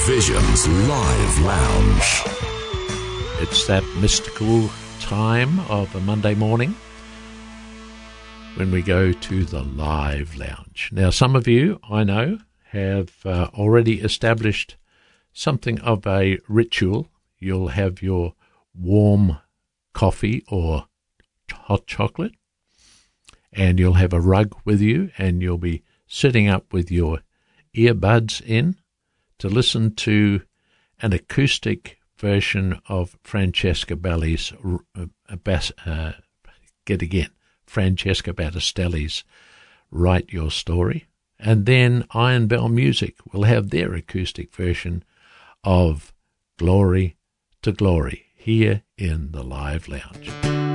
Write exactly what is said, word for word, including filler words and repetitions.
Visions Live Lounge. It's that mystical time of a Monday morning when we go to the Live Lounge. Now, some of you, I know, have uh, already established something of a ritual. You'll have your warm coffee or hot chocolate, and you'll have a rug with you, and you'll be sitting up with your earbuds in to listen to an acoustic version of Francesca Balli's, uh, Bas, uh, get again, Francesca Battistelli's Write Your Story. And then Iron Bell Music will have their acoustic version of Glory to Glory here in the Live Lounge.